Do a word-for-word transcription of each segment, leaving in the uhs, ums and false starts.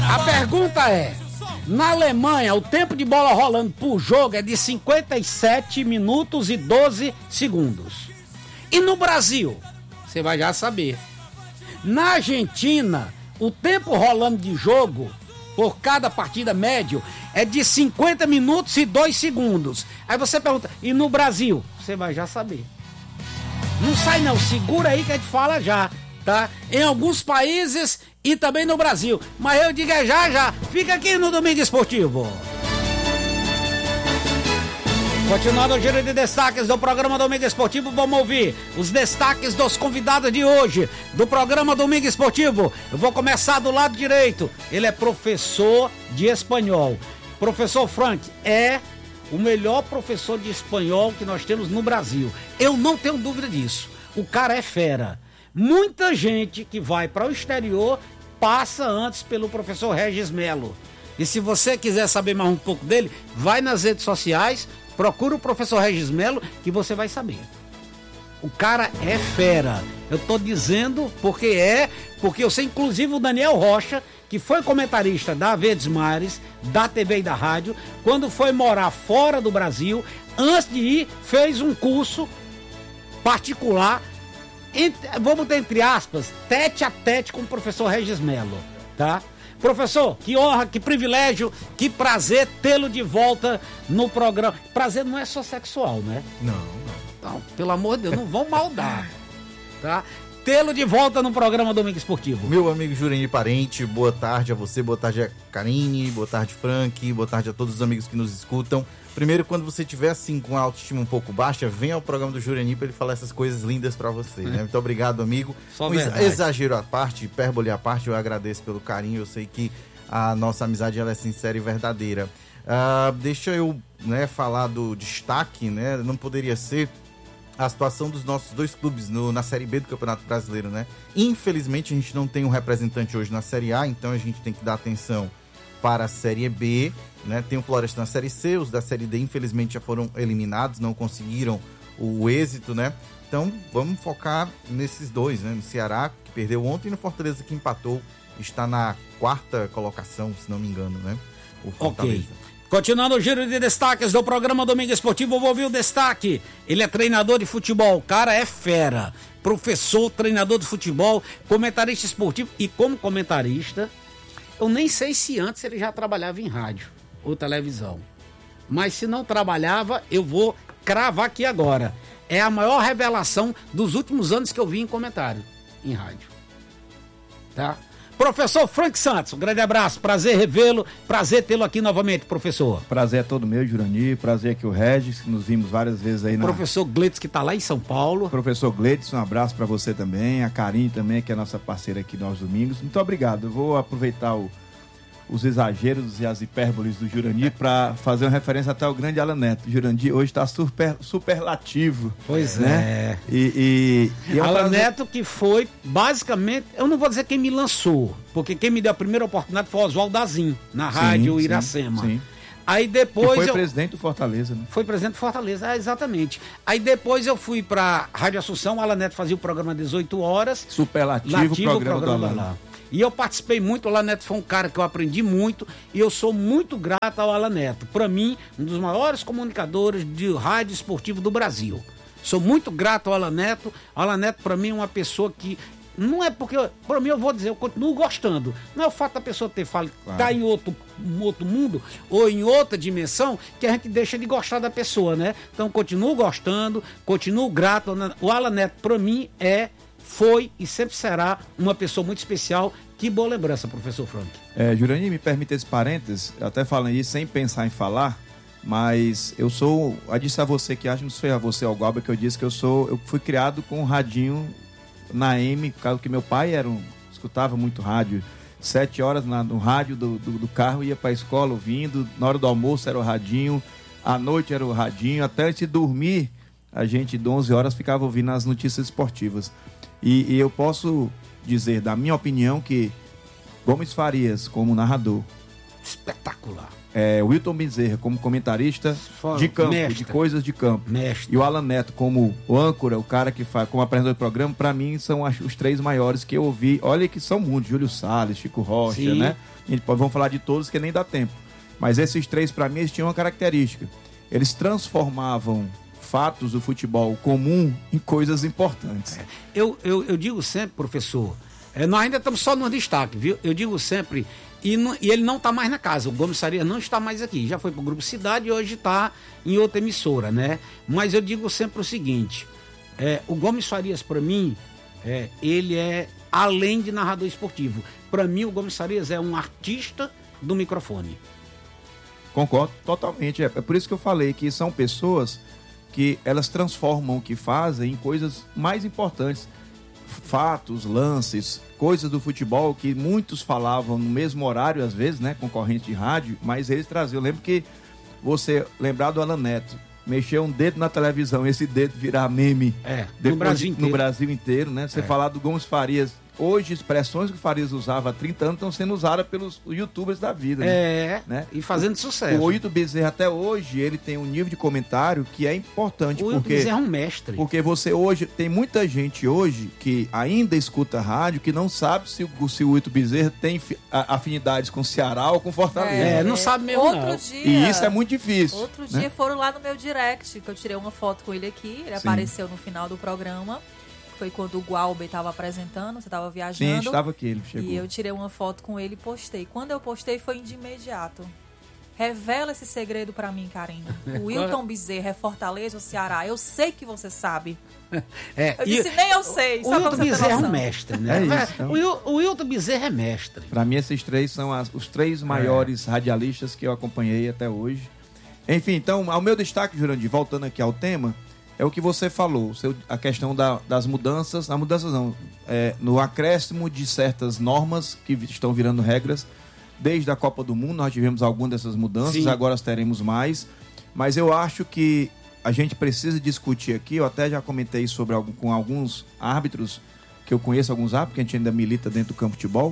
A pergunta é: na Alemanha, o tempo de bola rolando por jogo é de cinquenta e sete minutos e doze segundos. E no Brasil? Você vai já saber. Na Argentina, o tempo rolando de jogo por cada partida médio é de cinquenta minutos e dois segundos. Aí você pergunta: e no Brasil? Você vai já saber. Não sai não, segura aí que a gente fala já, tá? Em alguns países e também no Brasil. Mas eu digo é já já. Fica aqui no Domingo Esportivo. Continuando o giro de destaques do programa Domingo Esportivo, vamos ouvir os destaques dos convidados de hoje do programa Domingo Esportivo. Eu vou começar do lado direito. Ele é professor de espanhol. Professor Frank é o melhor professor de espanhol que nós temos no Brasil. Eu não tenho dúvida disso. O cara é fera. Muita gente que vai para o exterior passa antes pelo professor Regis Melo. E se você quiser saber mais um pouco dele, vai nas redes sociais, procura o professor Regis Melo que você vai saber. O cara é fera. Eu tô dizendo porque é, porque eu sei inclusive o Daniel Rocha, que foi comentarista da Verdes Mares, da T V e da rádio, quando foi morar fora do Brasil, antes de ir, fez um curso particular, entre, vamos ter entre aspas, tete a tete com o professor Regis Melo, tá? Professor, que honra, que privilégio, que prazer tê-lo de volta no programa. Prazer não é só sexual, né? Não, não. Então, pelo amor de Deus, não vão maldar, tá? Tê-lo de volta no programa Domingo Esportivo. Meu amigo Jurandir Parente, boa tarde a você, boa tarde a Karine, boa tarde Frank, boa tarde a todos os amigos que nos escutam. Primeiro, quando você estiver assim com a autoestima um pouco baixa, venha ao programa do Jurandir para ele falar essas coisas lindas para você, né? Muito obrigado, amigo. Só um verdade. Exagero à parte, hipérbole à parte, eu agradeço pelo carinho, eu sei que a nossa amizade ela é sincera e verdadeira. Uh, deixa eu, né, falar do destaque, né? Não poderia ser a situação dos nossos dois clubes no, na Série B do Campeonato Brasileiro, né? Infelizmente, a gente não tem um representante hoje na Série A, então a gente tem que dar atenção para a Série B, né? Tem o Floresta na Série C, os da Série D, infelizmente, já foram eliminados, não conseguiram o êxito, né? Então, vamos focar nesses dois, né? No Ceará, que perdeu ontem, e no Fortaleza, que empatou, está na quarta colocação, se não me engano, né? O Fortaleza. Ok. Continuando o giro de destaques do programa Domingo Esportivo, eu vou ouvir o destaque. Ele é treinador de futebol, o cara é fera. Professor, treinador de futebol, comentarista esportivo. E como comentarista, eu nem sei se antes ele já trabalhava em rádio ou televisão. Mas se não trabalhava, eu vou cravar aqui agora. É a maior revelação dos últimos anos que eu vi em comentário, em rádio. Tá? Professor Frank Santos, um grande abraço, prazer revê-lo, prazer tê-lo aqui novamente, professor. Prazer é todo meu, Jurandir, prazer aqui o Regis, que nos vimos várias vezes aí na... Professor Gleitz, que está lá em São Paulo. Professor Gleitz, um abraço para você também, a Karine também, que é nossa parceira aqui nos domingos. Muito obrigado, eu vou aproveitar o, os exageros e as hipérboles do Jurandir para fazer uma referência até ao grande Alan Neto. Jurandir hoje está super, superlativo. Pois né? é. E, e, e é um Alan prazer... Neto que foi, basicamente, eu não vou dizer quem me lançou, porque quem me deu a primeira oportunidade foi o Oswaldo Dazin, na rádio sim, Iracema. Sim, sim. Aí depois que foi eu... presidente do Fortaleza, né? Foi presidente do Fortaleza, é, exatamente. Aí depois eu fui pra Rádio Assunção, o Alan Neto fazia o programa dezoito horas. Superlativo Lativo, programa, programa do Alan. lá. E eu participei muito, o Alan Neto foi um cara que eu aprendi muito e eu sou muito grato ao Alan Neto. Para mim, um dos maiores comunicadores de rádio esportivo do Brasil. Sou muito grato ao Alan Neto. O Alan Neto, para mim, é uma pessoa que... Não é porque, para mim, eu vou dizer, eu continuo gostando. Não é o fato da pessoa ter falado, claro, tá em outro, um outro mundo ou em outra dimensão que a gente deixa de gostar da pessoa, né? Então, continuo gostando, continuo grato. O Alan Neto, para mim, é... foi e sempre será uma pessoa muito especial. Que boa lembrança, professor Frank. É, Jurandir, me permite esse parênteses, eu até falando isso sem pensar em falar, mas eu sou, eu disse a você que acho, não sei a você, ao Guaba, que eu disse que eu sou, eu fui criado com um radinho na M, por causa que meu pai era um, escutava muito rádio, sete horas na, no rádio do, do, do carro, ia para a escola ouvindo, na hora do almoço era o radinho, à noite era o radinho, até antes de dormir, a gente de onze horas ficava ouvindo as notícias esportivas. E, e eu posso dizer, da minha opinião, que Gomes Farias, como narrador, espetacular. É, o Wilton Bezerra como comentarista Fala, de campo, mestre. de coisas de campo. Mestre. E o Alan Neto como o âncora, o cara que faz como apresentador do programa, pra mim são as- os três maiores que eu ouvi. Olha que são muitos, Júlio Salles, Chico Rocha, Sim. né? A gente pode, vamos falar de todos que nem dá tempo. Mas esses três, pra mim, eles tinham uma característica. Eles transformavam fatos do futebol comum em coisas importantes. Eu, eu, eu digo sempre, professor, é, nós ainda estamos só no destaque, viu? Eu digo sempre, e, não- e ele não está mais na casa, o Gomes Farias não está mais aqui, já foi para o Grupo Cidade e hoje está em outra emissora, né? Mas eu digo sempre o seguinte, é, o Gomes Farias, para mim, é, ele é além de narrador esportivo. Para mim, o Gomes Farias é um artista do microfone. Concordo totalmente. É, é por isso que eu falei que são pessoas que elas transformam o que fazem em coisas mais importantes. Fatos, lances, coisas do futebol que muitos falavam no mesmo horário, às vezes, né? Concorrente de rádio, mas eles traziam. Eu lembro que você lembrar do Alan Neto, mexer um dedo na televisão, esse dedo virar meme É, no depois Brasil de- inteiro. no Brasil inteiro, né? Você É. falar do Gomes Farias. Hoje, expressões que o Farias usava há trinta anos estão sendo usadas pelos youtubers da vida. né? É, Né? e fazendo sucesso. O Oito Bezerra até hoje, ele tem um nível de comentário que é importante, O Wilton porque, Bezerra é um mestre. porque você hoje, tem muita gente hoje que ainda escuta rádio que não sabe se, o- se o Oito Bezerra tem fi- a- afinidades com o Ceará ou com Fortaleza. É, não sabe mesmo, Outro não. dia, E isso é muito difícil. Outro né? dia foram lá no meu direct, que eu tirei uma foto com ele aqui. Ele Sim. apareceu no final do programa. Foi quando o Gualber estava apresentando, você estava Sim, viajando. estava aqui, ele chegou. E eu tirei uma foto com ele e postei. Quando eu postei, foi de imediato. Revela esse segredo pra mim, Karina. O Wilton Bezerra é Fortaleza ou Ceará? Eu sei que você sabe. É, Eu e- disse, nem eu sei. O Só pra Wilton você ter Bezerra é um noção. mestre, né? É isso, então. O Wil- O Wilton Bezerra é mestre. Pra mim, esses três são as- os três maiores radialistas que eu acompanhei até hoje. Enfim, então, ao meu destaque, Jurandir, voltando aqui ao tema, é o que você falou, o seu- a questão da- das mudanças, na mudanças não, é, no acréscimo de certas normas que vi- estão virando regras. Desde a Copa do Mundo, nós tivemos algumas dessas mudanças, Sim. agora teremos mais. Mas eu acho que a gente precisa discutir aqui, eu até já comentei sobre algum, com alguns árbitros, que eu conheço alguns árbitros, que a gente ainda milita dentro do campo de futebol,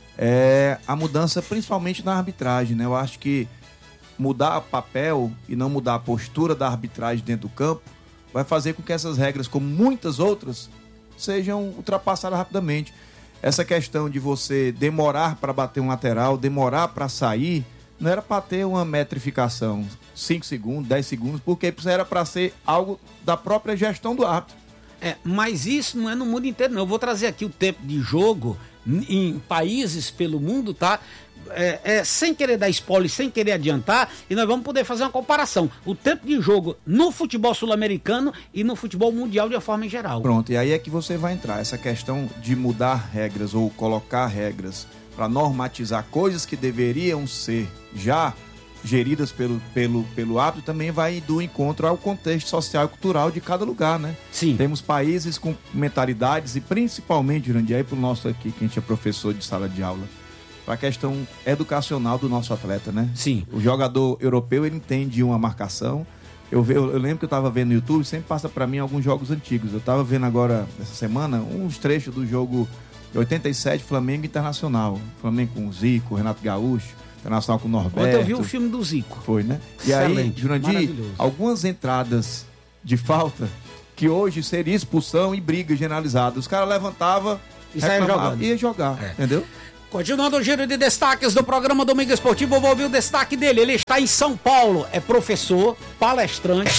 é a mudança principalmente na arbitragem, né? Eu acho que mudar papel e não mudar a postura da arbitragem dentro do campo vai fazer com que essas regras, como muitas outras, sejam ultrapassadas rapidamente. Essa questão de você demorar para bater um lateral, demorar para sair, não era para ter uma metrificação, cinco segundos, dez segundos, porque isso era para ser algo da própria gestão do árbitro. É, mas isso não é no mundo inteiro, não. Eu vou trazer aqui o tempo de jogo n- em países pelo mundo, tá? É, é, sem querer dar spoiler, sem querer adiantar, e nós vamos poder fazer uma comparação. O tempo de jogo no futebol sul-americano e no futebol mundial de uma forma em geral. Pronto, e aí é que você vai entrar. Essa questão de mudar regras ou colocar regras para normatizar coisas que deveriam ser já geridas pelo, pelo, pelo árbitro também vai do encontro ao contexto social e cultural de cada lugar, né? Sim. Temos países com mentalidades e principalmente, Jurandir, aí pro nosso aqui, que a gente é professor de sala de aula, para a questão educacional do nosso atleta, né? Sim. O jogador europeu, ele entende uma marcação. Eu, ve- eu, eu lembro que eu estava vendo no YouTube, sempre passa para mim alguns jogos antigos. Eu estava vendo agora, essa semana, uns trechos do jogo de oitenta e sete, Flamengo Internacional. Flamengo com o Zico, Renato Gaúcho, Internacional com o Norberto. Ontem eu vi o filme do Zico. Foi, né? E aí, Excelente, Jurandir, maravilhoso. algumas entradas de falta que hoje seria expulsão e briga generalizada. Os caras levantavam E saia reclamavam, jogando. ia jogar, É. entendeu? Continuando o giro de destaques do programa Domingo Esportivo, eu vou ouvir o destaque dele. Ele está em São Paulo, é professor, palestrante,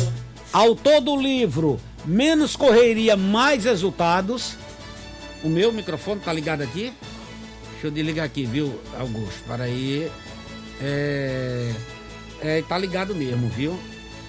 autor do livro Menos Correria, Mais Resultados. O meu microfone tá ligado aqui? Deixa eu desligar aqui, viu, Augusto? Para aí. É... é, tá ligado mesmo, viu?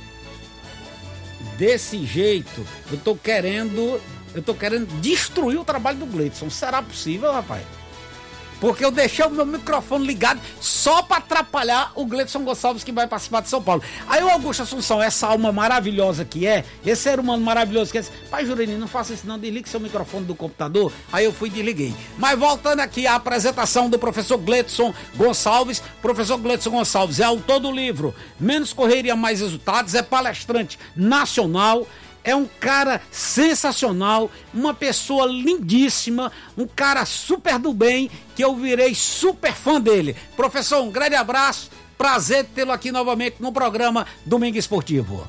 Desse jeito, eu tô querendo, eu tô querendo destruir o trabalho do Gleidson. Será possível, rapaz? Porque eu deixei o meu microfone ligado só para atrapalhar o Gleidson Gonçalves, que vai participar de São Paulo. Aí o Augusto Assunção, essa alma maravilhosa que é, esse ser humano maravilhoso que é, pai Jurandir, não faça isso não, desligue seu microfone do computador. Aí eu fui e desliguei. Mas voltando aqui à apresentação do professor Gleidson Gonçalves, professor Gleidson Gonçalves é autor do livro Menos Correria, Mais Resultados, é palestrante nacional, é um cara sensacional, uma pessoa lindíssima, um cara super do bem, que eu virei super fã dele. Professor, um grande abraço, prazer tê-lo aqui novamente no programa Domingo Esportivo.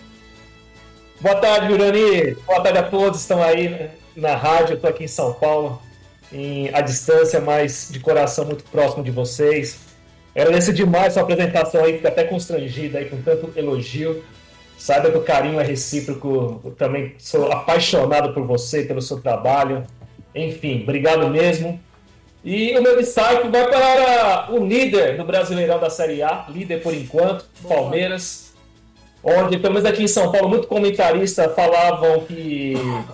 Boa tarde, Jurani. Boa tarde a todos, estão aí na rádio, eu estou aqui em São Paulo, em, à distância, mas de coração muito próximo de vocês. Agradeço demais sua apresentação aí, fico até constrangida aí com tanto elogio. Saiba que o carinho é recíproco, eu também sou apaixonado por você, pelo seu trabalho. Enfim, obrigado mesmo. E o meu destaque vai para o líder do Brasileirão da Série A, líder por enquanto, Palmeiras, onde, pelo menos aqui em São Paulo, muitos comentaristas falavam que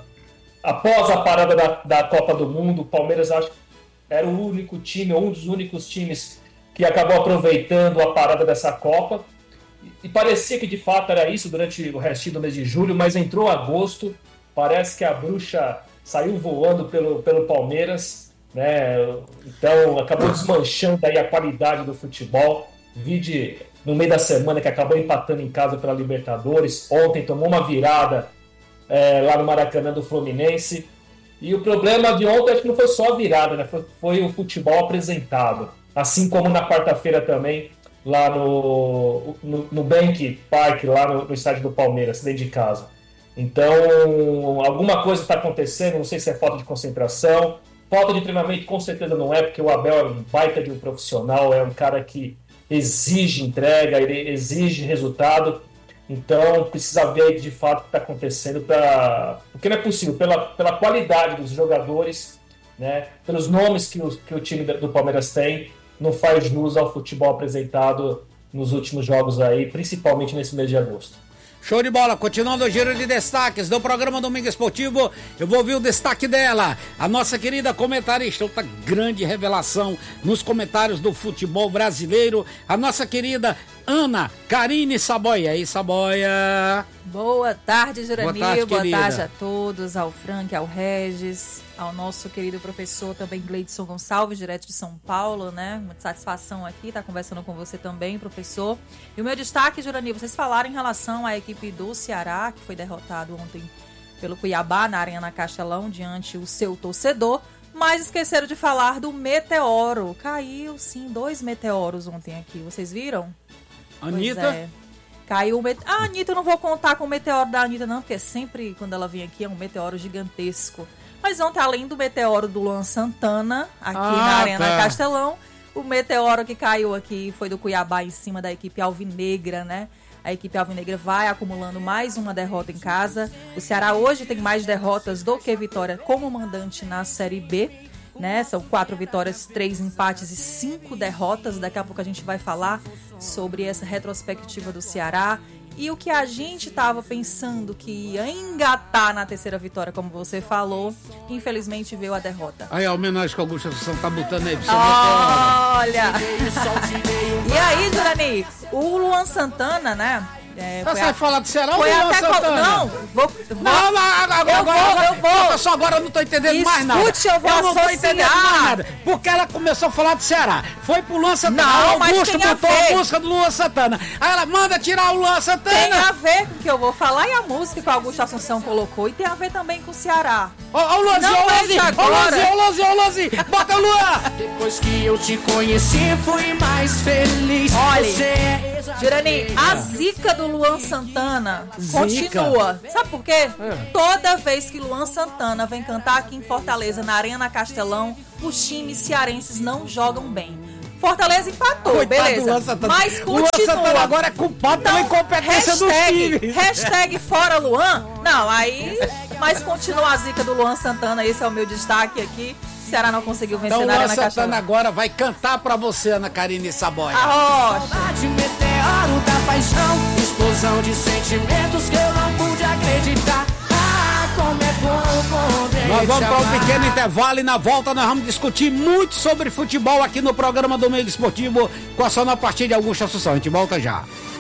após a parada da, da Copa do Mundo, o Palmeiras acho que era o único time, ou um dos únicos times que acabou aproveitando a parada dessa Copa. E parecia que de fato era isso durante o restinho do mês de julho, mas entrou agosto, parece que a bruxa saiu voando pelo, pelo Palmeiras, né? Então acabou desmanchando aí a qualidade do futebol. Vide no meio da semana que acabou empatando em casa pela Libertadores, ontem tomou uma virada é, lá no Maracanã do Fluminense. E o problema de ontem acho que não foi só a virada, né? Foi, foi o futebol apresentado, assim como na quarta-feira também, lá no, no, no Bank Park, lá no, no estádio do Palmeiras, dentro de casa. Então, alguma coisa está acontecendo, não sei se é falta de concentração, falta de treinamento, com certeza não é, porque o Abel é um baita de um profissional, é um cara que exige entrega, ele exige resultado, então precisa ver de fato o que está acontecendo, pra... porque não é possível, pela, pela qualidade dos jogadores, né, pelos nomes que o, que o time do Palmeiras tem, não faz jus ao futebol apresentado nos últimos jogos aí, principalmente nesse mês de agosto. Show de bola, continuando o giro de destaques do programa Domingo Esportivo, eu vou ouvir o destaque dela, a nossa querida comentarista, outra grande revelação nos comentários do futebol brasileiro, a nossa querida Ana Karine Saboia. E aí, Saboia? Boa tarde, Jurani, boa tarde, boa tarde a todos, ao Frank, ao Regis, ao nosso querido professor também Gleidson Gonçalves, direto de São Paulo, né? Muita satisfação aqui, estar conversando com você também, professor. E o meu destaque, Jurani, vocês falaram em relação à equipe do Ceará, que foi derrotado ontem pelo Cuiabá, na Arena Castelão, diante o seu torcedor, mas esqueceram de falar do meteoro. Caiu, sim, dois meteoros ontem aqui, vocês viram? Anitta? Pois é. Caiu o meteoro. Ah, Anitta, eu não vou contar com o meteoro da Anitta, não, porque sempre quando ela vem aqui é um meteoro gigantesco. Mas ontem, além do meteoro do Luan Santana, aqui ah, na Arena tá. Castelão, o meteoro que caiu aqui foi do Cuiabá em cima da equipe alvinegra, né? A equipe alvinegra vai acumulando mais uma derrota em casa. O Ceará hoje tem mais derrotas do que vitória como mandante na Série B, né? São quatro vitórias, três empates e cinco derrotas. Daqui a pouco a gente vai falar sobre essa retrospectiva do Ceará. E o que a gente estava pensando que ia engatar na terceira vitória, como você falou, infelizmente veio a derrota. Aí a homenagem que a Augusto Assunção tá botando aí. Olha! E aí, Jurani, o Luan Santana, né? É, Você vai a... falar do Ceará foi ou do até Santana? Não, vou, vou... não, não, agora, eu agora, vou, agora, eu vou. Professor, agora eu não tô entendendo Escute, mais nada. eu vou eu não associar. tô entendendo mais nada. Porque ela começou a falar do Ceará. Foi pro Luan Santana. Não, o mas Augusto tem a botou ver. a música do Luan Santana. Aí ela manda tirar o Luan Santana. Tem a ver com o que eu vou falar e a música que o Augusto Assunção colocou. E tem a ver também com o Ceará. Ô, ô, Luanzinho, ô, Luanzinho, ô, Luanzinho, ô, Luanzinho, ô, Luanzinho. Bota o Luan. Depois que eu te conheci, fui mais feliz. Olha, Jurani, a zica do Luan Santana continua. Sabe por quê? É. Toda vez que Luan Santana vem cantar aqui em Fortaleza, na Arena Castelão, os times cearenses não jogam bem. Fortaleza empatou, coitado, beleza. Mas continua. Luan Santana agora é culpado pela incompetência do time. Hashtag fora Luan? Não, aí... Mas continua a zica do Luan Santana, esse é o meu destaque aqui. O Ceará não conseguiu vencer então, na Arena Castelão. Então Luan Santana agora vai cantar pra você, Ana Karine Saboia. A rocha. Meteoro da paixão, explosão de sentimentos que eu não pude acreditar. Ah, como é bom poder Nós vamos para um te pequeno amar. intervalo e na volta nós vamos discutir muito sobre futebol aqui no programa Domingo Esportivo com a sonoplastia de Augusto Assunção. A gente volta já.